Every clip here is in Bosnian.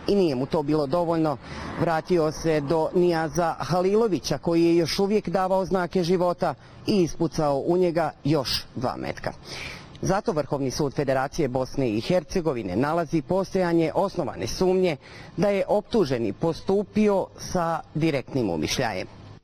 i nije mu to bilo dovoljno. Vratio se do Nijaza Halilovića koji je još uvijek davao znake života i ispucao u njega još 2 metka. Zato Vrhovni sud Federacije Bosne i Hercegovine nalazi postojanje osnovane sumnje da je optuženi postupio sa direktnim umišljajem.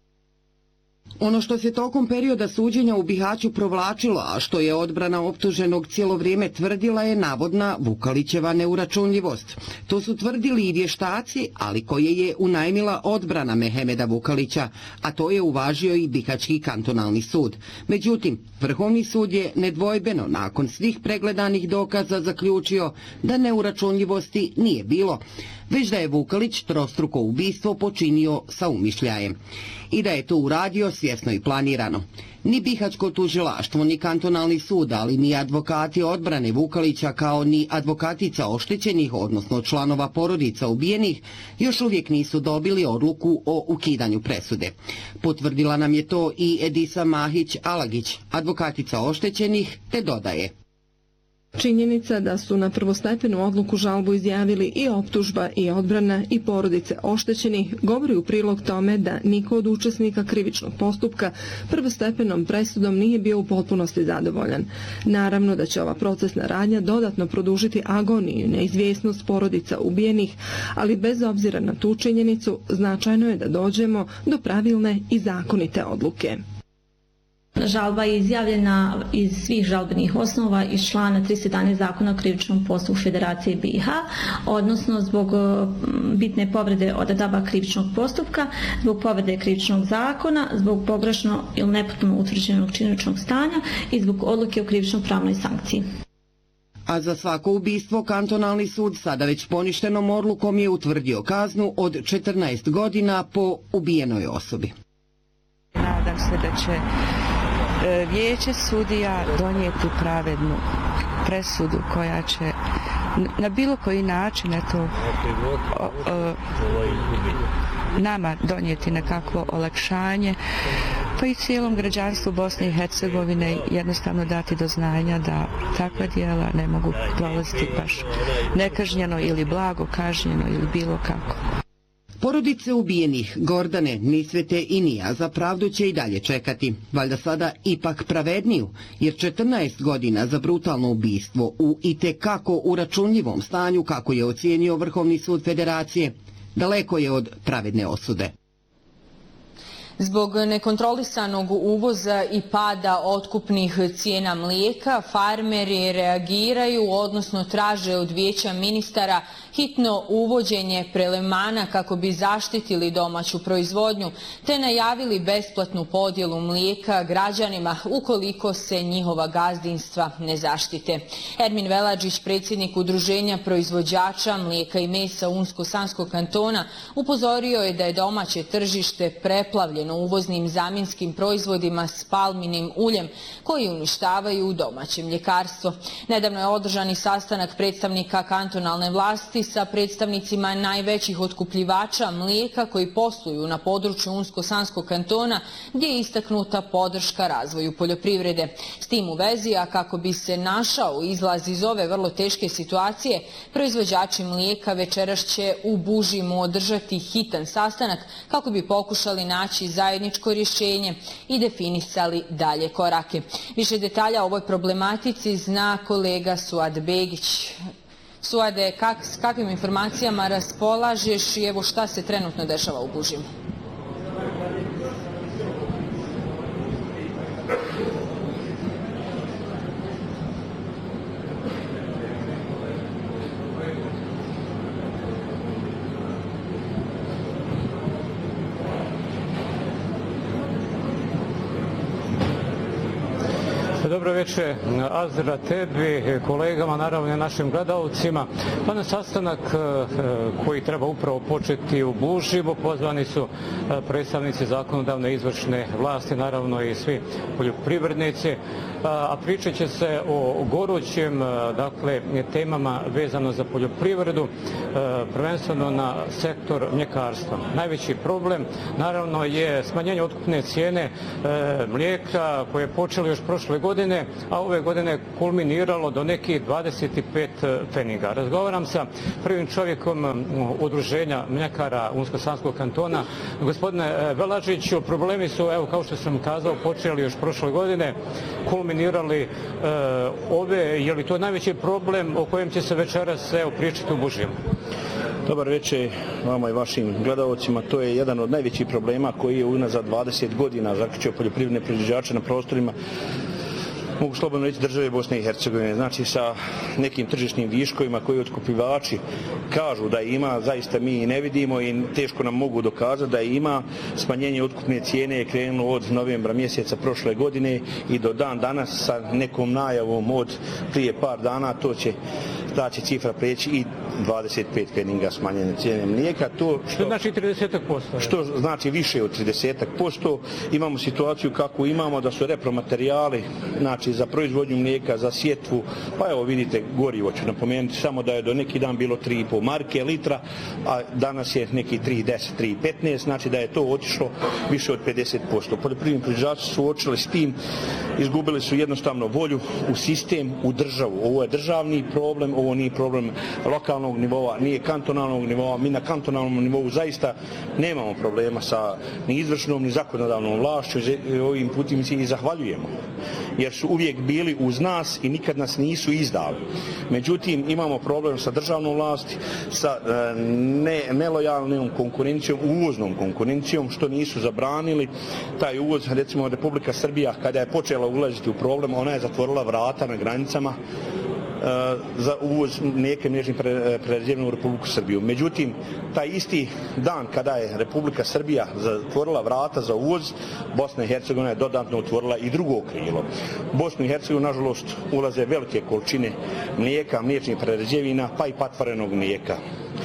Ono što se tokom perioda suđenja u Bihaću provlačilo, a što je odbrana optuženog cijelo vrijeme tvrdila, je navodna Vukalićeva neuračunljivost. To su tvrdili i vještaci, ali koje je unajmila odbrana Mehmeda Vukalića, a to je uvažio i Bihaćki kantonalni sud. Međutim, Vrhovni sud je nedvojbeno nakon svih pregledanih dokaza zaključio da neuračunljivosti nije bilo, već da je Vukalić trostruko ubistvo počinio sa umišljajem i da je to uradio svjesno i planirano. Ni Bihaćko tužilaštvo, ni kantonalni sud, ali ni advokati odbrane Vukalića kao ni advokatica oštećenih, odnosno članova porodica ubijenih, još uvijek nisu dobili odluku o ukidanju presude. Potvrdila nam je to i Edisa Mahić-Alagić, advokatica oštećenih, te dodaje: Činjenica da su na prvostepenu odluku žalbu izjavili i optužba i odbrana i porodice oštećenih govori u prilog tome da niko od učesnika krivičnog postupka prvostepenom presudom nije bio u potpunosti zadovoljan. Naravno da će ova procesna radnja dodatno produžiti agoniju i neizvjesnost porodica ubijenih, ali bez obzira na tu činjenicu značajno je da dođemo do pravilne i zakonite odluke. Žalba je izjavljena iz svih žalbenih osnova iz člana 311 Zakona o krivičnom postupku Federacije BiH, odnosno zbog bitne povrede odredaba krivičnog postupka, zbog povrede krivičnog zakona, zbog pogrešno ili nepotpuno utvrđenog činjeničnog stanja i zbog odluke o krivično pravnoj sankciji. A za svako ubistvo kantonalni sud sada već poništenom odlukom je utvrdio kaznu od 14 godina po ubijenoj osobi. Nadam se da će vijeće sudija donijeti pravednu presudu koja će na bilo koji način nama donijeti nekakvo olakšanje, pa i cijelom građanstvu Bosne i Hercegovine jednostavno dati do znanja da takva djela ne mogu prolaziti baš nekažnjeno ili blago kažnjeno ili bilo kako. Porodice ubijenih Gordane, Nisvete i Nijaza pravdu će i dalje čekati, valjda sada ipak pravedniju, jer 14 godina za brutalno ubistvo u itekako uračunljivom stanju, kako je ocijenio Vrhovni sud Federacije, daleko je od pravedne osude. Zbog nekontrolisanog uvoza i pada otkupnih cijena mlijeka, farmeri reagiraju, odnosno traže od Vijeća ministara hitno uvođenje prelemana kako bi zaštitili domaću proizvodnju, te najavili besplatnu podjelu mlijeka građanima ukoliko se njihova gazdinstva ne zaštite. Ermin Veladžić, predsjednik Udruženja proizvođača mlijeka i mesa Unsko-Sanskog kantona, upozorio je da je domaće tržište preplavljeno uvoznim zamjenskim proizvodima s palminim uljem koji uništavaju domaće mljekarstvo. Nedavno je održan i sastanak predstavnika kantonalne vlasti sa predstavnicima najvećih otkupljivača mlijeka koji posluju na području Unsko-Sanskog kantona, gdje je istaknuta podrška razvoju poljoprivrede. S tim u vezi, a kako bi se našao izlaz iz ove vrlo teške situacije, proizvođači mlijeka večeras će u Bužimu održati hitan sastanak kako bi pokušali naći zajedničko rješenje i definisali dalje korake. Više detalja o ovoj problematici zna kolega Suad Begić. Suade, s kakvim informacijama raspolažeš i evo šta se trenutno dešava u Bužimu? Dobro večer, Azra, tebi, kolegama, naravno i našim gledalcima. Pa na sastanak koji treba upravo početi u Bužimu, pozvani su predstavnici zakonodavne izvršne vlasti, naravno i svi poljoprivrednici, a pričat će se o gorućim temama vezano za poljoprivredu, prvenstveno na sektor mljekarstva. Najveći problem naravno je smanjenje otkupne cijene mlijeka koje je počelo još prošle godine, godine, a ove godine kulminiralo do nekih 25 pfeniga. Razgovaram sa prvim čovjekom udruženja mljekara Unsko-Sanskog kantona. Gospodine Velažiću, problemi su, evo kao što sam kazao, počeli još prošle godine, kulminirali ove. Je li to najveći problem o kojem će se večeras pričati u Bužimu? Dobar večer vama i vašim gledalcima. To je jedan od najvećih problema koji je unazad 20 godina zaključio poljoprivredne proizvođače na prostorima, mogu slobodno reći, države Bosne i Hercegovine. Znači sa nekim tržišnim viškovima koji otkupljivači kažu da ima, zaista mi i ne vidimo i teško nam mogu dokazati da ima. Smanjenje otkupne cijene je krenulo od novembra mjeseca prošle godine i do dan danas sa nekom najavom od prije par dana ta će cifra preći i 25 pfeniga smanjenje cijene mlijeka. To znači 30%. Što znači više od 30%. Imamo situaciju kako imamo, da su repromaterijali, znači za proizvodnju mlijeka, za sjetvu, pa evo vidite, gorivo ću napomenuti, samo da je do neki dan bilo 3,5 marke litra, a danas je neki 3,10, 3,15, znači da je to otišlo više od 50%. Poljoprivredni proizvođači su suočili s tim, izgubili su jednostavno volju u sistem, u državu. Ovo je državni problem, ovo nije problem lokalnog nivoa, nije kantonalnog nivoa. Mi na kantonalnom nivou zaista nemamo problema sa ni izvršnom ni zakonodavnom vlašću, ovim putem se i zahvaljujemo, jer su uvijek bili uz nas i nikad nas nisu izdali. Međutim, imamo problem sa državnom vlasti, sa nelojalnom konkurencijom, uvoznom konkurencijom, što nisu zabranili. Taj uvoz, recimo Republika Srbija, kada je počela ulaziti u problem, ona je zatvorila vrata na granicama za uvoz mlijeka i mliječnih prerađevina u Republiku Srbiju. Međutim, taj isti dan kada je Republika Srbija zatvorila vrata za uvoz, Bosna i Hercegovina je dodatno otvorila i drugo krilo. U Bosnu i Hercegovinu, nažalost, ulaze velike količine mlijeka, mliječnih prerađevina, pa i patvorenog mlijeka.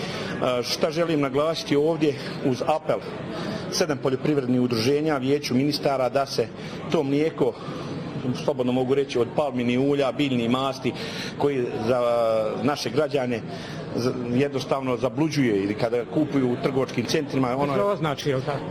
Šta želim naglasiti ovdje uz apel 7 poljoprivrednih udruženja, vijeću ministara, da se to mlijeko, slobodno mogu reći, od palminih ulja, biljnih masti, koji za naše građane jednostavno zabluđuje, ili kada kupuju u trgovačkim centrima, ono je označi, je li tako?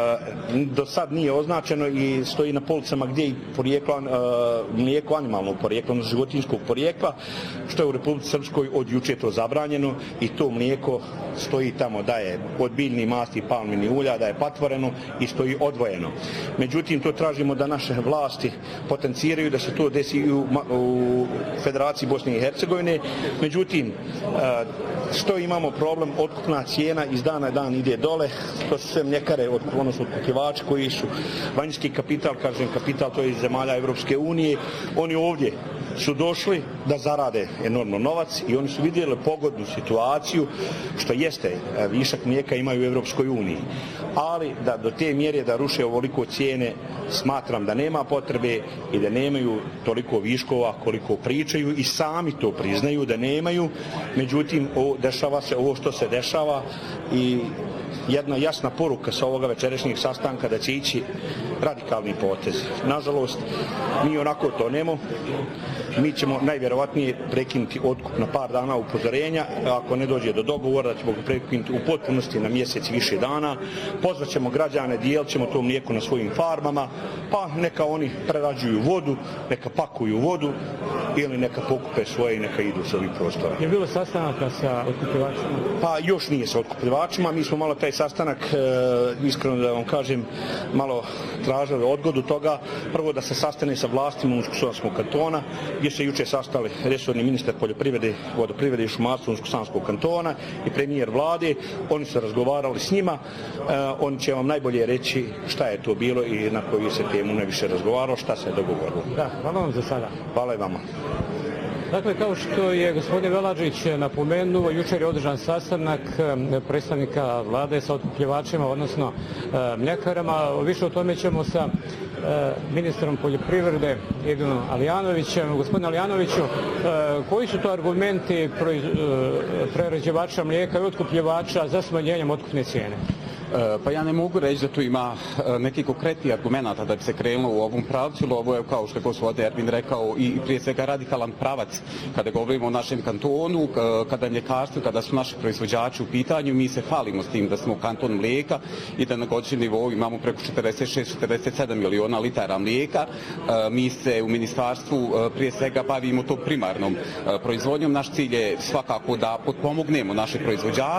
Do sad nije označeno i stoji na policama gdje i porijeklo, mlijeko animalnog porijekla, životinjskog porijekla, što je u Republici Srpskoj od juče to zabranjeno i to mlijeko stoji tamo da je od biljnih masti i palminih ulja, da je patvoreno i stoji odvojeno. Međutim, to tražimo da naše vlasti potenciraju, da se to desi u Federaciji Bosne i Hercegovine. Međutim, što imamo problem, otkupna cijena iz dana dan ide dole, to su sve mljekare, odnosno otkupljivači koji su vanjski kapital, kažem kapital, to je iz zemalja Evropske unije, oni ovdje su došli da zarade enormno novac i oni su vidjeli pogodnu situaciju, što jeste, višak mlijeka imaju u Evropskoj uniji, ali da do te mjere da ruše ovoliko cijene, smatram da nema potrebe i da nemaju toliko viškova koliko pričaju i sami to priznaju da nemaju. Međutim, dešava se ovo što se dešava i jedna jasna poruka sa ovoga večerašnjeg sastanka da će ići radikalni potez. Nažalost, mi onako to nemo. Mi ćemo najvjerovatnije prekinuti otkup na par dana upozorenja, ako ne dođe do dogovora da ćemo prekinuti u potpunosti na mjesec više dana. Pozvaćemo građane, dijelit ćemo to mlijeko na svojim farmama, pa neka oni prerađuju vodu, neka pakuju vodu ili neka pokupe svoje i neka idu s ovih prostora. Je bilo sastanaka sa otkupljivačima? Pa još nije sa otkupljivačima, mi smo malo taj sastanak, iskreno da vam kažem, malo tražili odgodu toga. Prvo da se sastane sa vlastima Unsko-Sanskog kantona, gdje se juče sastali resorni ministar poljoprivrede, vodoprivrede i šumarstva Unsko-Sanskog kantona i premijer vlade. Oni su razgovarali s njima, oni će vam najbolje reći šta je to bilo i na koju se temu najviše razgovaralo, šta se je dogovorilo. Da, hvala vam za sada. Hvala i vama. Dakle, kao što je gospodin Velažić napomenuo, jučer je održan sastanak predstavnika vlade sa otkupljivačima, odnosno mljekarama. Više o tome ćemo sa ministrom poljoprivrede Edinom Alijanovićem. Gospodine Alijanoviću, koji su to argumenti prerađivača mlijeka i otkupljivača za smanjenjem otkupne cijene? Pa ja ne mogu reći da tu ima neki konkretni argumenta da bi se krenulo u ovom pravcu, ili ovo je, kao što je gospodin Ervin rekao, i prije svega radikalan pravac kada govorimo o našem kantonu, kada je mljekarstvo, kada su naši proizvođači u pitanju. Mi se falimo s tim da smo kanton mlijeka i da na godišnjem nivou imamo preko 46-47 miliona litara mlijeka. Mi se u ministarstvu prije svega bavimo to primarnom proizvodnjom. Naš cilj je svakako da potpomognemo naše proizvođače